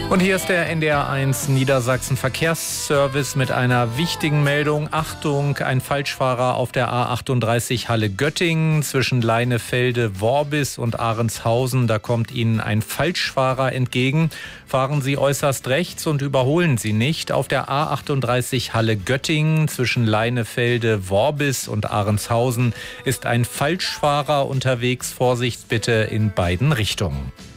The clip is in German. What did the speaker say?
Und hier ist der NDR1 Niedersachsen Verkehrsservice mit einer wichtigen Meldung. Achtung, ein Falschfahrer auf der A38 Halle-Göttingen zwischen Leinefelde-Worbis und Ahrenshausen. Da kommt Ihnen ein Falschfahrer entgegen. Fahren Sie äußerst rechts und überholen Sie nicht. Auf der A38 Halle-Göttingen zwischen Leinefelde-Worbis und Ahrenshausen ist ein Falschfahrer unterwegs. Vorsicht bitte in beiden Richtungen.